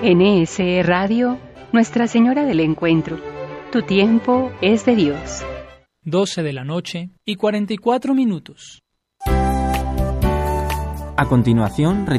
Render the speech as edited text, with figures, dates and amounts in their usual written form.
NSE Radio, Nuestra Señora del Encuentro. Tu tiempo es de Dios. 12 de la noche y 44 minutos. A continuación,